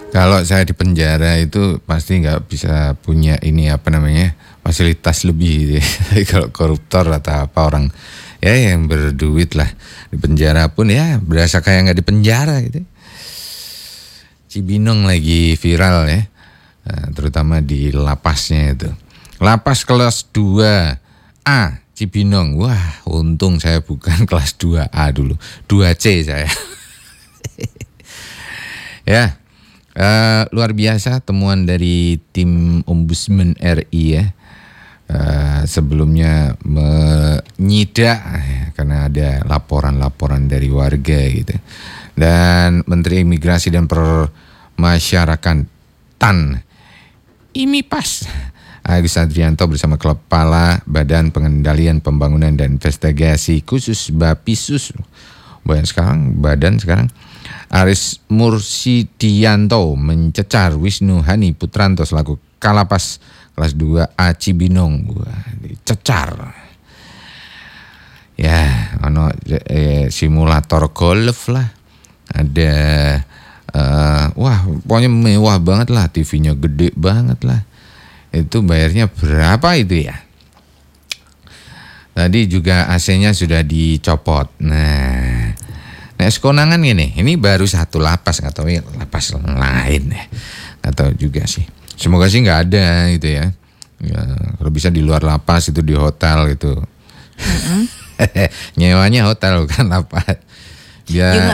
Kalau saya di penjara itu pasti nggak bisa punya ini apa namanya fasilitas lebih gitu ya. Kalau koruptor atau apa orang ya yang berduit lah di penjara pun ya berasa kayak nggak di penjara gitu. Cibinong lagi viral ya, terutama di lapasnya itu. Lapas kelas 2A Cibinong. Wah, untung saya bukan kelas 2A dulu, 2C saya. Ya. Luar biasa temuan dari tim Ombudsman RI ya. Sebelumnya menyidak karena ada laporan-laporan dari warga gitu. Dan Menteri Imigrasi dan Permasyarakatan IMIPAS Agus Adrianto bersama Kepala Badan Pengendalian Pembangunan dan Investigasi Khusus Bapisus. Banyak sekarang badan sekarang. Aris Mursidianto mencecar Wisnu Hani Putranto selaku Kalapas kelas 2A Cibinong. Wah, dicecar. Ya, simulator golf lah. Ada wah, pokoknya mewah banget lah, TV-nya gede banget lah. Itu bayarnya berapa itu ya? Tadi juga AC-nya sudah dicopot. Nah, sekonangan gini, ini baru satu lapas, nggak tahu ya lapas lain ya, nggak tahu juga sih. Semoga sih nggak ada gitu ya. Ya kalau bisa di luar lapas itu di hotel gitu. Nyewanya hotel bukan lapas. Biar